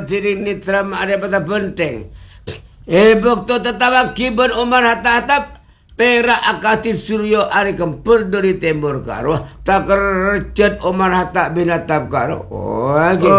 sini nitram ada pada penting. Bukto tetawa kiban Umar Hatta Perak akati suryo ari kempur dari timur karo tak kerjat Umar Hatta bin Attab karo.